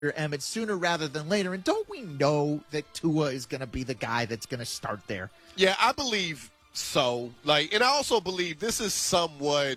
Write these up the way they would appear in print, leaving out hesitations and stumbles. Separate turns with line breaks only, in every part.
Emmett, sooner rather than later. And don't we know that Tua is going to be the guy that's going to start there?
Yeah, I believe so. And I also believe this is somewhat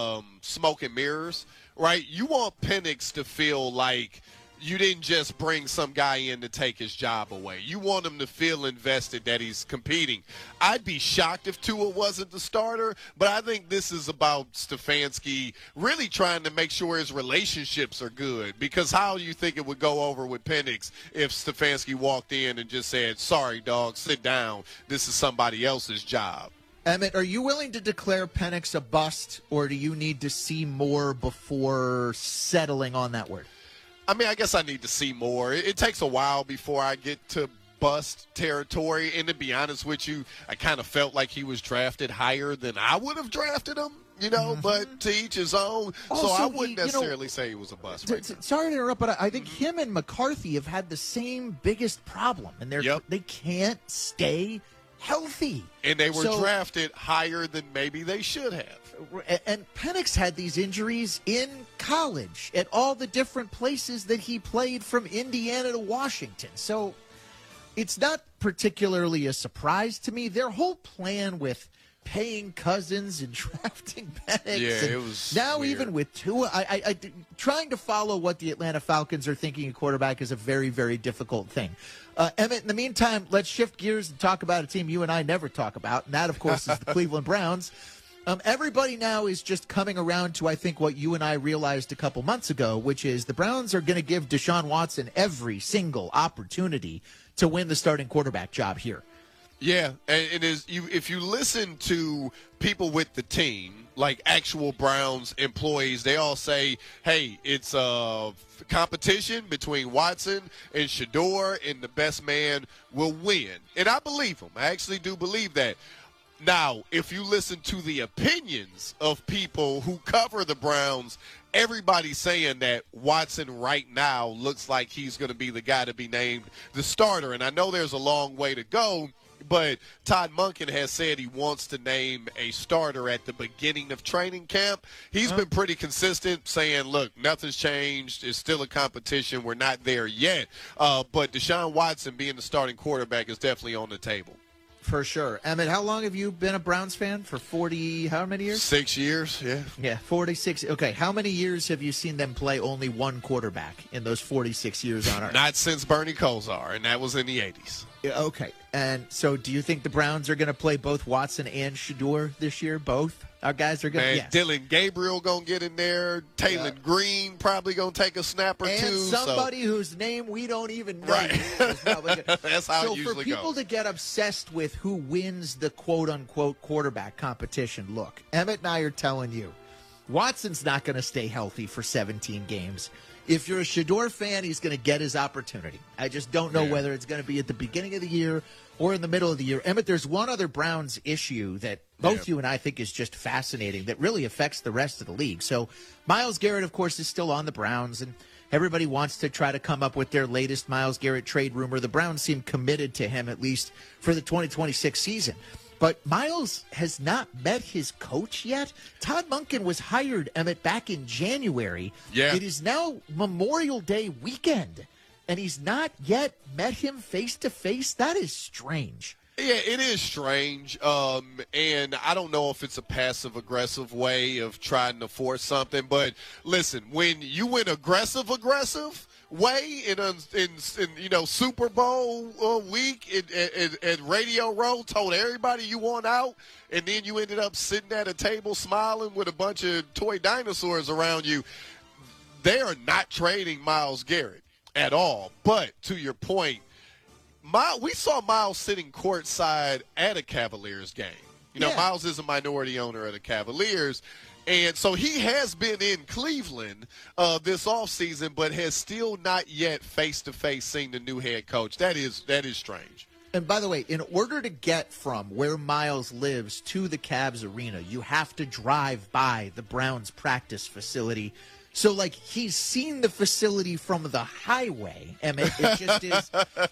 smoke and mirrors, right? You want Penix to feel like you didn't just bring some guy in to take his job away. You want him to feel invested that he's competing. I'd be shocked if Tua wasn't the starter, but I think this is about Stefanski really trying to make sure his relationships are good, because how do you think it would go over with Penix if Stefanski walked in and just said, sorry, dog, sit down. This is somebody else's job.
Emmett, are you willing to declare Penix a bust, or do you need to see more before settling on that word?
I mean, I guess I need to see more. It takes a while before I get to bust territory. And to be honest with you, I kind of felt like he was drafted higher than I would have drafted him, but to each his own.
Also,
so I wouldn't necessarily say he was a bust right now.
Sorry to interrupt, but I think him and McCarthy have had the same biggest problem, and they can't stay healthy.
And they were drafted higher than maybe they should have.
And Penix had these injuries in college at all the different places that he played, from Indiana to Washington. So it's not particularly a surprise to me. Their whole plan with paying Cousins and drafting Penix.
Yeah, it was
now
weird.
Even with Tua, I trying to follow what the Atlanta Falcons are thinking at quarterback is a very, very difficult thing. Emmett, in the meantime, let's shift gears and talk about a team you and I never talk about, and that, of course, is the Cleveland Browns. Everybody now is just coming around to, I think, what you and I realized a couple months ago, which is the Browns are going to give Deshaun Watson every single opportunity to win the starting quarterback job here.
Yeah, and if you listen to people with the team, like actual Browns employees, they all say, hey, it's a competition between Watson and Shedeur, and the best man will win. And I believe them. I actually do believe that. Now, if you listen to the opinions of people who cover the Browns, everybody's saying that Watson right now looks like he's going to be the guy to be named the starter. And I know there's a long way to go, but Todd Monken has said he wants to name a starter at the beginning of training camp. He's been pretty consistent, saying, look, nothing's changed. It's still a competition. We're not there yet. But Deshaun Watson being the starting quarterback is definitely on the table.
For sure. Emmett, how long have you been a Browns fan? For 40, how many years?
6 years, yeah.
Yeah, 46. Okay, how many years have you seen them play only one quarterback in those 46 years on Earth?
Not since Bernie Kosar, and that was in the 80s.
Yeah, okay, and so do you think the Browns are going to play both Watson and Shedeur this year? Both? Our guys are going to, yes.
Dylan Gabriel going to get in there. Taylor Green probably going to take a snap or two.
And somebody whose name we don't even know.
Right. That's how
so
it usually goes.
for people to get obsessed with who wins the quote-unquote quarterback competition, look, Emmett and I are telling you, Watson's not going to stay healthy for 17 games. If you're a Shedeur fan, he's going to get his opportunity. I just don't know whether it's going to be at the beginning of the year or in the middle of the year. Emmett, there's one other Browns issue that both you and I think is just fascinating that really affects the rest of the league. So Myles Garrett, of course, is still on the Browns, and everybody wants to try to come up with their latest Myles Garrett trade rumor. The Browns seem committed to him, at least for the 2026 season. But Myles has not met his coach yet. Todd Monken was hired, Emmett, back in January.
Yeah.
It is now Memorial Day weekend, and he's not yet met him face-to-face. That is strange.
Yeah, it is strange, and I don't know if it's a passive-aggressive way of trying to force something. But listen, when you went aggressive way in Super Bowl week at Radio Row, told everybody you want out, and then you ended up sitting at a table smiling with a bunch of toy dinosaurs around you. They are not trading Myles Garrett at all. But to your point, we saw Myles sitting courtside at a Cavaliers game. Myles is a minority owner of the Cavaliers. And so he has been in Cleveland this offseason, but has still not yet face-to-face seen the new head coach. That is strange.
And by the way, in order to get from where Myles lives to the Cavs arena, you have to drive by the Browns practice facility. So, he's seen the facility from the highway. Emmett, it just is.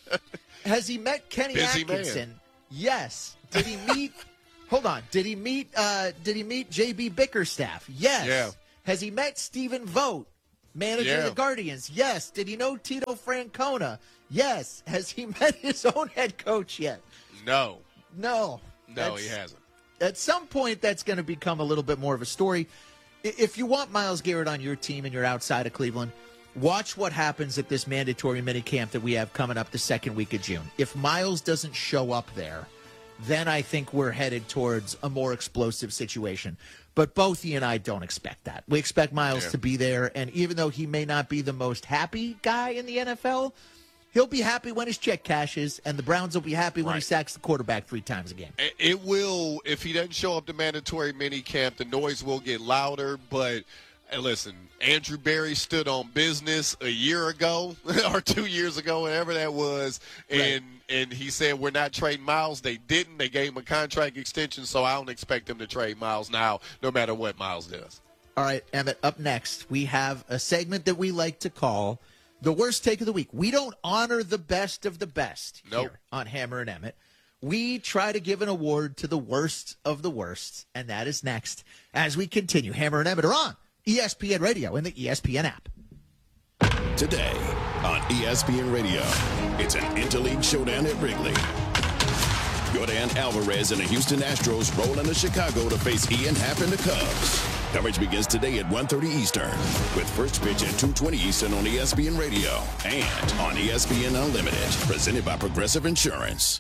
Has he met Kenny
Busy
Atkinson?
Man.
Yes. Did he meet? Hold on. Did he meet JB Bickerstaff? Yes.
Yeah.
Has he met Stephen Vogt? Manager of the Guardians, yes. Did he know Tito Francona? Yes. Has he met his own head coach yet?
No.
No,
he hasn't.
At some point, that's going to become a little bit more of a story. If you want Myles Garrett on your team and you're outside of Cleveland, watch what happens at this mandatory minicamp that we have coming up the second week of June. If Myles doesn't show up there, then I think we're headed towards a more explosive situation. But both he and I don't expect that. We expect Myles to be there, and even though he may not be the most happy guy in the NFL, he'll be happy when his check cashes, and the Browns will be happy when he sacks the quarterback 3 times a game.
It will, if he doesn't show up to mandatory minicamp, the noise will get louder, but listen, Andrew Berry stood on business a year ago or 2 years ago, whatever that was, and he said we're not trading Myles. They didn't. They gave him a contract extension, so I don't expect them to trade Myles now, no matter what Myles does.
All right, Emmett, up next, we have a segment that we like to call the worst take of the week. We don't honor the best of the best here on Hammer and Emmett. We try to give an award to the worst of the worst, and that is next as we continue. Hammer and Emmett are on ESPN Radio and the ESPN app.
Today on ESPN Radio, it's an interleague showdown at Wrigley. Yordan Alvarez and the Houston Astros roll into Chicago to face Ian Happ and the Cubs. Coverage begins today at 1:30 Eastern with first pitch at 2:20 Eastern on ESPN Radio and on ESPN Unlimited, presented by Progressive Insurance.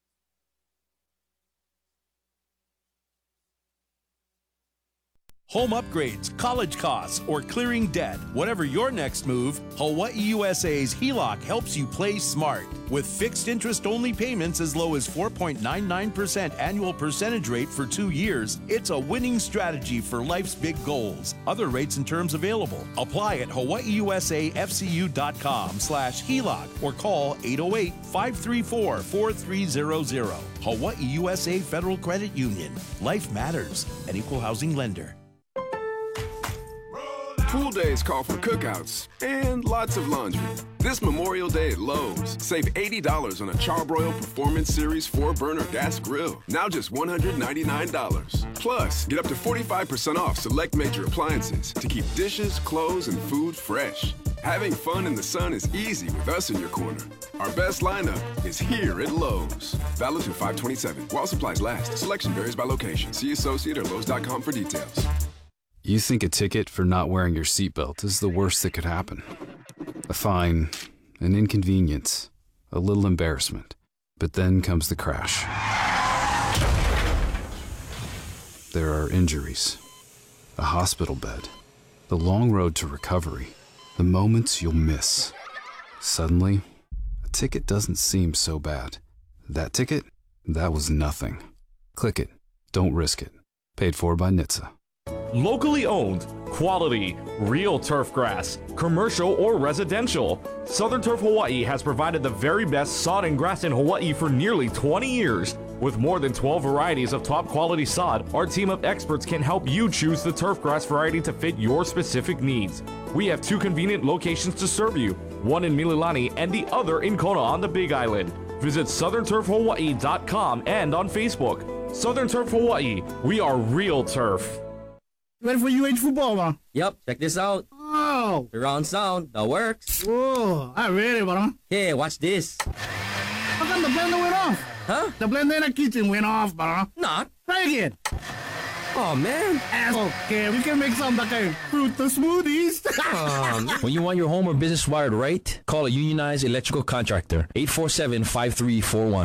Home upgrades, college costs, or clearing debt. Whatever your next move, Hawaii USA's HELOC helps you play smart. With fixed interest-only payments as low as 4.99% annual percentage rate for 2 years, it's a winning strategy for life's big goals. Other rates and terms available. Apply at hawaiiusafcu.com/HELOC or call 808-534-4300. Hawaii USA Federal Credit Union. Life matters. An equal housing lender.
Pool days call for cookouts and lots of laundry. This Memorial Day at Lowe's, save $80 on a Charbroil Performance Series 4-burner gas grill, now just $199. Plus, get up to 45% off select major appliances to keep dishes, clothes, and food fresh. Having fun in the sun is easy with us in your corner. Our best lineup is here at Lowe's. Valid through 5/27. While supplies last. Selection varies by location. See associate or Lowe's.com for details.
You think a ticket for not wearing your seatbelt is the worst that could happen. A fine, an inconvenience, a little embarrassment. But then comes the crash. There are injuries, a hospital bed, the long road to recovery, the moments you'll miss. Suddenly, a ticket doesn't seem so bad. That ticket? That was nothing. Click it. Don't risk it. Paid for by NHTSA.
Locally owned, quality, real turf grass, commercial or residential. Southern Turf Hawaii has provided the very best sod and grass in Hawaii for nearly 20 years. With more than 12 varieties of top quality sod, our team of experts can help you choose the turf grass variety to fit your specific needs. We have 2 convenient locations to serve you, one in Mililani and the other in Kona on the Big Island. Visit southernturfhawaii.com and on Facebook. Southern Turf Hawaii, we are real turf.
Ready for UH football, man?
Yep, check this out.
Oh.
Surround sound, that works.
Whoa, I'm ready, bro.
Hey, watch this.
How come the blender went off?
Huh?
The blender in the kitchen went off, bro.
Not.
Try again.
Oh, man.
Okay, we can make some like a fruit smoothies.
When you want your home or business wired right, call a unionized electrical contractor. 847-5341.